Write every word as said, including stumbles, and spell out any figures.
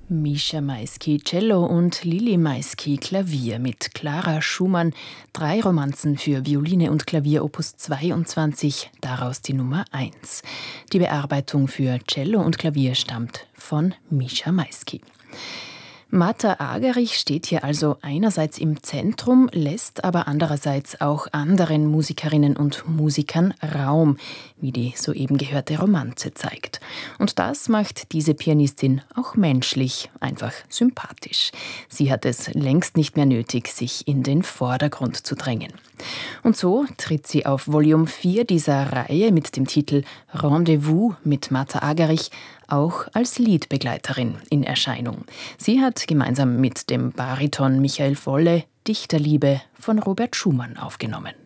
Mischa Maisky Cello und Lili Maisky Klavier mit Clara Schumann, drei Romanzen für Violine und Klavier Opus zweiundzwanzig, daraus die Nummer eins. Die Bearbeitung für Cello und Klavier stammt von Mischa Maisky. Martha Argerich steht hier also einerseits im Zentrum, lässt aber andererseits auch anderen Musikerinnen und Musikern Raum, wie die soeben gehörte Romanze zeigt. Und das macht diese Pianistin auch menschlich einfach sympathisch. Sie hat es längst nicht mehr nötig, sich in den Vordergrund zu drängen. Und so tritt sie auf Volume vier dieser Reihe mit dem Titel Rendezvous mit Martha Argerich auch als Liedbegleiterin in Erscheinung. Sie hat gemeinsam mit dem Bariton Michael Wolle Dichterliebe von Robert Schumann aufgenommen.